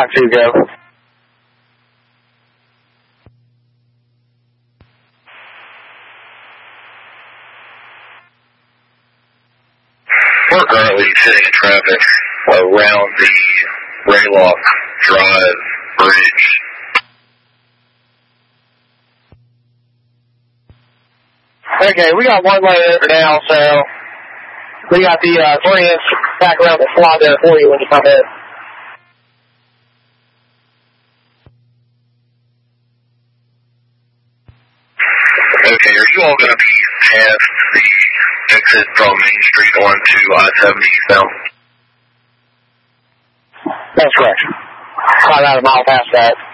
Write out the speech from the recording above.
5-2, go. We're currently sitting in traffic around the Raylock Drive Bridge. Okay, we got one lane over now, so we got the 3-inch back around the slot there for you when you come in. Okay, are you all going to be past the exit from Main Street onto I-70 eastbound? That's correct. About a mile past that.